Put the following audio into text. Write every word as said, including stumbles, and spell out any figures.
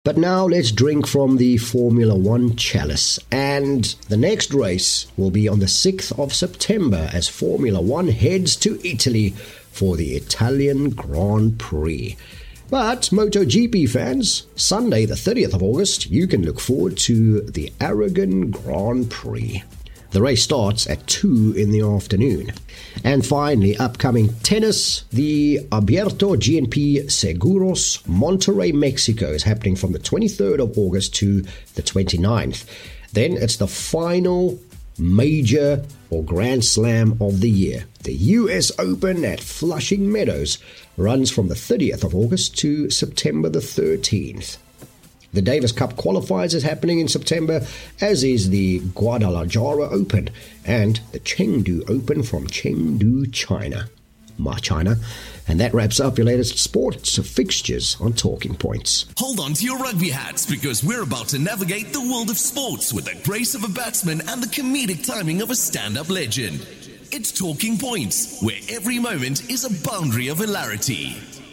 But now let's drink from the Formula One chalice. And the next race will be on the sixth of September as Formula One heads to Italy for the Italian Grand Prix. But MotoGP fans, Sunday the thirtieth of August, you can look forward to the Aragon Grand Prix. The race starts at two in the afternoon. And finally, upcoming tennis, the Abierto G N P Seguros Monterrey, Mexico is happening from the twenty-third of August to the twenty-ninth. Then it's the final major or Grand Slam of the year. The U S Open at Flushing Meadows runs from the thirtieth of August to September the thirteenth. The Davis Cup qualifiers is happening in September, as is the Guadalajara Open and the Chengdu Open from Chengdu, China. My China. And that wraps up your latest sports fixtures on Talking Points. Hold on to your rugby hats, because we're about to navigate the world of sports with the grace of a batsman and the comedic timing of a stand-up legend. It's Talking Points, where every moment is a boundary of hilarity.